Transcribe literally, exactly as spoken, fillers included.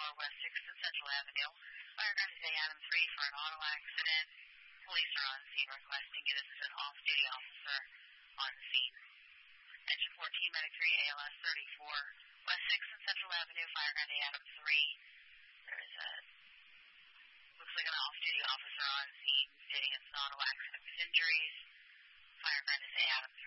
West sixth and Central Avenue. Fire ground is A Adam three for an auto accident. Police are on scene requesting you. This is an off-duty officer on scene. Engine fourteen, Medic three, A L S thirty-four. West sixth and Central Avenue, fire ground A Adam three. There is a, looks like an off-duty officer on scene stating it's an auto accident with injuries. Fire ground is A Adam